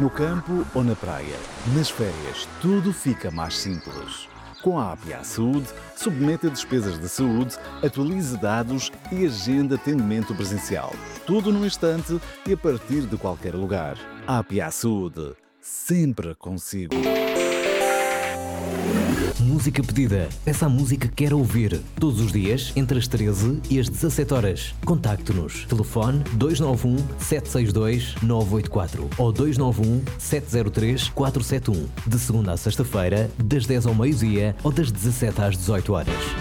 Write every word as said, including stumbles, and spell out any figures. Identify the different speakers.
Speaker 1: No campo ou na praia, nas férias, tudo fica mais simples. Com a A P A Saúde, submeta despesas de saúde, atualize dados e agenda atendimento presencial. Tudo num instante e a partir de qualquer lugar. A P A Saúde, sempre consigo.
Speaker 2: Música pedida. Peça a música que quer ouvir. Todos os dias, entre as treze e as dezassete horas. Contacte-nos. Telefone dois nove um, sete seis dois, nove oito quatro ou dois nove um, sete zero três, quatro sete um. De segunda a sexta-feira, das dez ao meio-dia ou das dezassete às dezoito horas.